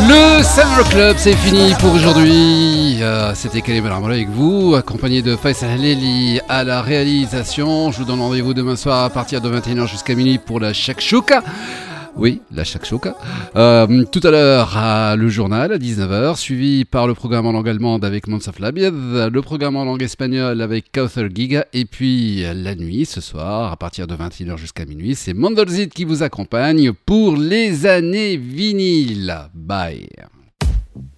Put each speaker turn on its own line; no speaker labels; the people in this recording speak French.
Le Summer Club, c'est fini pour aujourd'hui. C'était Kalim Alarmola avec vous, accompagné de Faisal Haleli à la réalisation. Je vous donne rendez-vous demain soir à partir de 21h jusqu'à minuit pour la Shakshuka. Oui, la Shakshuka. Tout à l'heure, le journal à 19h, suivi par le programme en langue allemande avec Monsaf Labied, le programme en langue espagnole avec Kauthar Giga, et puis la nuit, ce soir, à partir de 21h jusqu'à minuit, c'est Mandelzit qui vous accompagne pour les années vinyles. Bye.